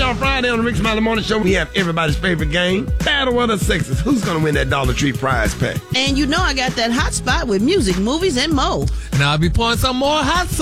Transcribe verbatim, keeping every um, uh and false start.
y'all Friday on the Rick Smiley Morning Show. We have everybody's favorite game, Battle of the Sexes. Who's going to win that Dollar Tree prize pack? And you know I got that hot spot with music, movies, and more. And I'll be pouring some more hot sauce.